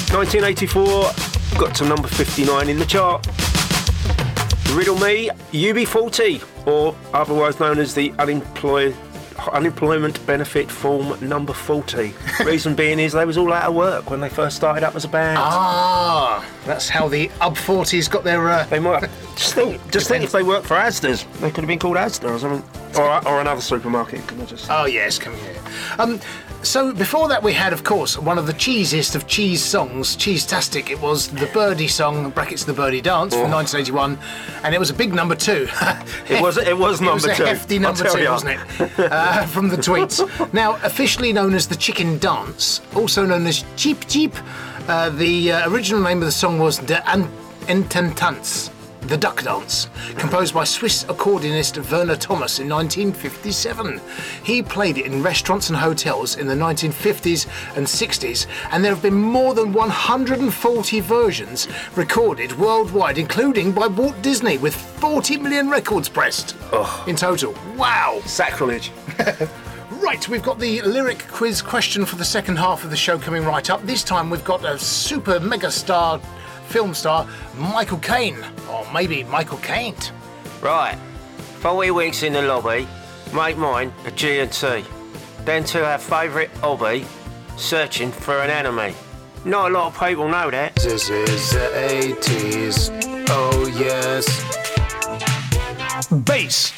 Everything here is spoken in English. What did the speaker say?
1984, got to number 59 in the chart. Riddle Me, UB40, or otherwise known as the Unemployment Benefit Form number 40. Reason being is they was all out of work when they first started up as a band. Ah, that's how the UB40s got their... They might just think if they worked for Asda's, they could have been called Asda or something, or another supermarket. Can I just? Oh yes, come here. So before that we had, of course, one of the cheesiest of cheese songs, Cheese-tastic. It was the Birdie song, brackets the Birdie Dance, from 1981, and it was a big number 2. It was number 2. It was a hefty number 2, wasn't it? From the tweets. Now, officially known as the Chicken Dance, also known as Cheep Cheep, the original name of the song was De Intentanz, the Duck Dance, composed by Swiss accordionist Werner Thomas in 1957. He played it in restaurants and hotels in the 1950s and 60s, and there have been more than 140 versions recorded worldwide, including by Walt Disney, with 40 million records pressed in total. Wow! Sacrilege. Right, we've got the lyric quiz question for the second half of the show coming right up. This time we've got a super mega star film star, Michael Caine, or maybe Michael Caine. Right, 40 weeks in the lobby, make mine a G&T. Then to our favourite hobby, searching for an enemy. Not a lot of people know that. This is the 80s, oh yes. Bass.